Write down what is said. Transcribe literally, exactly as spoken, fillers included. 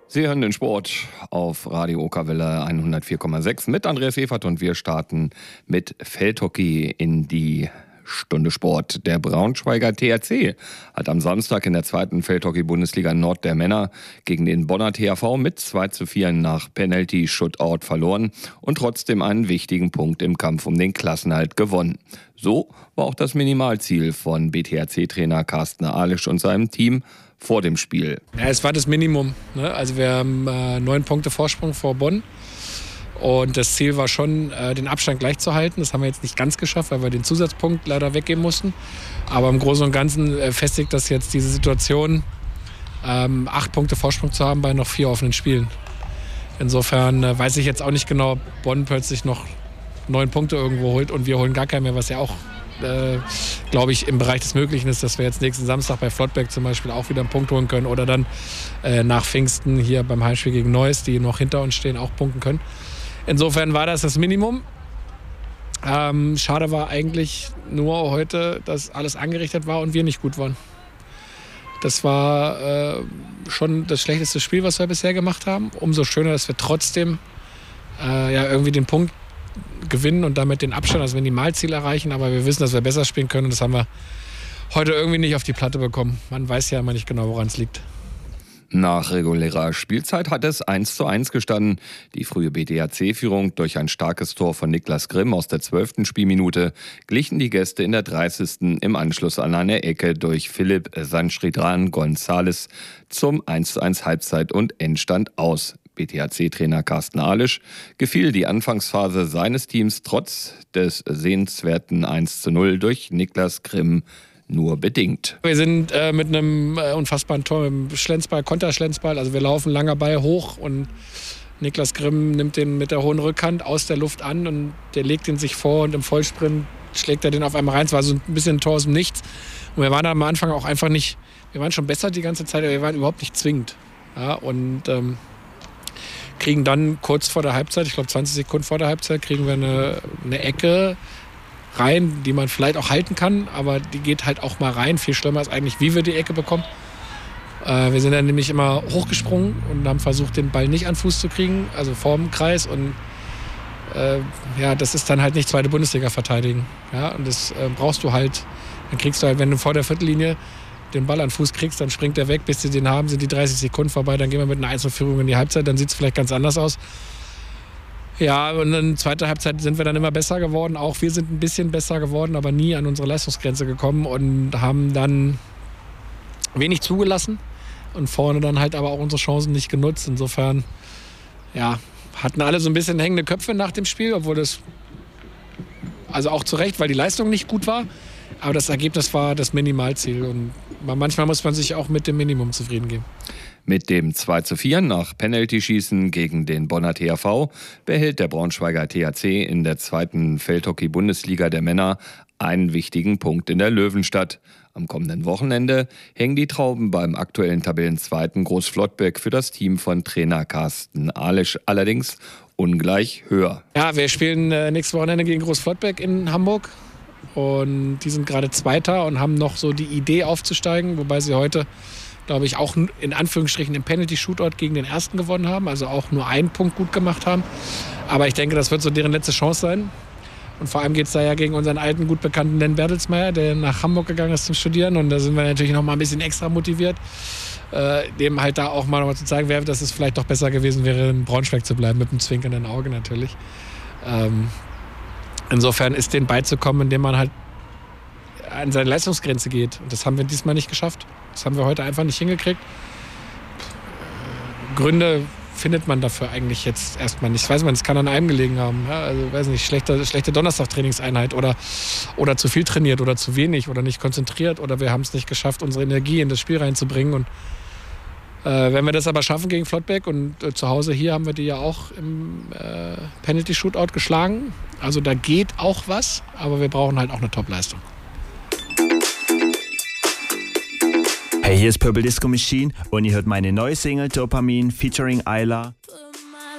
Sie hören den Sport auf Radio Okerwelle hundertvier Komma sechs mit Andreas Evert und wir starten mit Feldhockey in die Stunde Sport. Der Braunschweiger T H C hat am Samstag in der zweiten Feldhockey-Bundesliga Nord der Männer gegen den Bonner T H V mit zwei zu vier nach Penalty-Shootout verloren und trotzdem einen wichtigen Punkt im Kampf um den Klassenerhalt gewonnen. So war auch das Minimalziel von B T H C-Trainer Carsten Alisch und seinem Team vor dem Spiel. Ja, es war das Minimum, ne? Also wir haben äh, neun Punkte Vorsprung vor Bonn. Und das Ziel war schon, äh, den Abstand gleich zu halten. Das haben wir jetzt nicht ganz geschafft, weil wir den Zusatzpunkt leider weggeben mussten. Aber im Großen und Ganzen äh, festigt das jetzt diese Situation, ähm, acht Punkte Vorsprung zu haben bei noch vier offenen Spielen. Insofern äh, weiß ich jetzt auch nicht genau, ob Bonn plötzlich noch neun Punkte irgendwo holt und wir holen gar keinen mehr, was ja auch, äh, glaube ich, im Bereich des Möglichen ist, dass wir jetzt nächsten Samstag bei Flottbek zum Beispiel auch wieder einen Punkt holen können oder dann äh, nach Pfingsten hier beim Heimspiel gegen Neuss, die noch hinter uns stehen, auch punkten können. Insofern war das das Minimum. Ähm, schade war eigentlich nur heute, dass alles angerichtet war und wir nicht gut waren. Das war äh, schon das schlechteste Spiel, was wir bisher gemacht haben. Umso schöner, dass wir trotzdem äh, ja, irgendwie den Punkt gewinnen und damit den Abstand, also Minimalziel erreichen. Aber wir wissen, dass wir besser spielen können und das haben wir heute irgendwie nicht auf die Platte bekommen. Man weiß ja immer nicht genau, woran es liegt. Nach regulärer Spielzeit hat es eins zu eins gestanden. Die frühe B T H C-Führung durch ein starkes Tor von Niklas Grimm aus der zwölften Spielminute glichen die Gäste in der dreißigsten im Anschluss an eine Ecke durch Philipp Sanchridran González zum eins zu eins Halbzeit- und Endstand aus. B T H C-Trainer Carsten Alisch gefiel die Anfangsphase seines Teams trotz des sehenswerten eins zu null durch Niklas Grimm nur bedingt. Wir sind äh, mit einem äh, unfassbaren Tor im Schlenzball, Konterschlenzball. Also wir laufen langer Ball hoch und Niklas Grimm nimmt den mit der hohen Rückhand aus der Luft an und der legt ihn sich vor und im Vollsprint schlägt er den auf einmal rein. Es war so ein bisschen ein Tor aus dem Nichts. Und wir waren am Anfang auch einfach nicht, wir waren schon besser die ganze Zeit, aber wir waren überhaupt nicht zwingend. Ja, und ähm, kriegen dann kurz vor der Halbzeit, ich glaube zwanzig Sekunden vor der Halbzeit, kriegen wir eine, eine Ecke rein, die man vielleicht auch halten kann, aber die geht halt auch mal rein. Viel schlimmer ist eigentlich, wie wir die Ecke bekommen. Äh, wir sind dann nämlich immer hochgesprungen und haben versucht, den Ball nicht an Fuß zu kriegen, also vorm Kreis. Und äh, ja, das ist dann halt nicht zweite Bundesliga verteidigen. Ja, und das äh, brauchst du halt. Dann kriegst du halt, wenn du vor der Viertellinie den Ball an Fuß kriegst, dann springt er weg, bis sie den haben, sind die dreißig Sekunden vorbei, dann gehen wir mit einer Einzelführung in die Halbzeit, dann sieht es vielleicht ganz anders aus. Ja, und in der zweiten Halbzeit sind wir dann immer besser geworden. Auch wir sind ein bisschen besser geworden, aber nie an unsere Leistungsgrenze gekommen und haben dann wenig zugelassen und vorne dann halt aber auch unsere Chancen nicht genutzt. Insofern, ja, hatten alle so ein bisschen hängende Köpfe nach dem Spiel, obwohl das, also auch zu Recht, weil die Leistung nicht gut war. Aber das Ergebnis war das Minimalziel und manchmal muss man sich auch mit dem Minimum zufrieden geben. Mit dem zwei zu vier nach Penaltyschießen gegen den Bonner T H V behält der Braunschweiger T H C in der zweiten Feldhockey-Bundesliga der Männer einen wichtigen Punkt in der Löwenstadt. Am kommenden Wochenende hängen die Trauben beim aktuellen Tabellenzweiten Großflottbek für das Team von Trainer Carsten Alisch allerdings ungleich höher. Ja, wir spielen äh, nächstes Wochenende gegen Großflottbek in Hamburg und die sind gerade Zweiter und haben noch so die Idee aufzusteigen, wobei sie heute, glaube ich, auch in Anführungsstrichen im Penalty-Shootout gegen den Ersten gewonnen haben, also auch nur einen Punkt gut gemacht haben. Aber ich denke, das wird so deren letzte Chance sein. Und vor allem geht es da ja gegen unseren alten, gut bekannten Len Bertelsmeier, der nach Hamburg gegangen ist zum Studieren. Und da sind wir natürlich noch mal ein bisschen extra motiviert, äh, dem halt da auch mal, noch mal zu zeigen, dass es vielleicht doch besser gewesen wäre, in Braunschweig zu bleiben, mit einem zwinkernden Auge natürlich. Ähm, insofern ist denen beizukommen, indem man halt an seine Leistungsgrenze geht. Und das haben wir diesmal nicht geschafft. Das haben wir heute einfach nicht hingekriegt. Gründe findet man dafür eigentlich jetzt erstmal nicht. Das weiß man, es kann an einem gelegen haben. Ja, also, weiß nicht, schlechte, schlechte Donnerstag-Trainingseinheit oder, oder zu viel trainiert oder zu wenig oder nicht konzentriert oder wir haben es nicht geschafft, unsere Energie in das Spiel reinzubringen. Und äh, wenn wir das aber schaffen gegen Flottbek und äh, zu Hause hier haben wir die ja auch im äh, Penalty-Shootout geschlagen. Also da geht auch was, aber wir brauchen halt auch eine Top-Leistung. Hey, hier ist Purple Disco Machine und ihr hört meine neue Single Dopamin featuring Ayla.